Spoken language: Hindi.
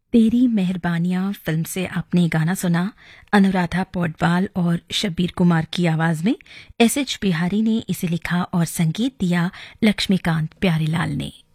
तेरी मेहरबानियां फिल्म से आपने गाना सुना। अनुराधा पौडवाल और शब्बीर कुमार की आवाज में एस एच बिहारी ने इसे लिखा और संगीत दिया लक्ष्मीकांत प्यारेलाल ने।